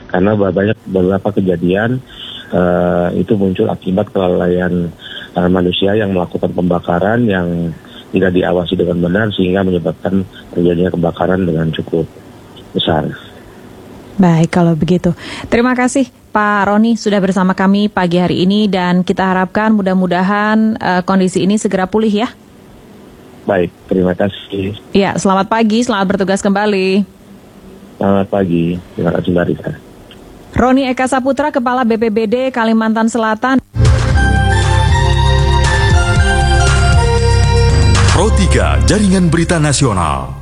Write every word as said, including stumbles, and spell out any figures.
karena banyak beberapa kejadian uh, itu muncul akibat kelalaian uh, manusia yang melakukan pembakaran yang tidak diawasi dengan benar sehingga menyebabkan terjadinya kebakaran dengan cukup besar. Baik, kalau begitu. Terima kasih Pak Roni sudah bersama kami pagi hari ini dan kita harapkan mudah-mudahan uh, kondisi ini segera pulih ya. Baik, terima kasih. Ya, selamat pagi, selamat bertugas kembali. Selamat pagi, terima kasih Mbak Rita. Roni Eka Saputra, Kepala B P B D Kalimantan Selatan. Pro tiga, Jaringan Berita Nasional.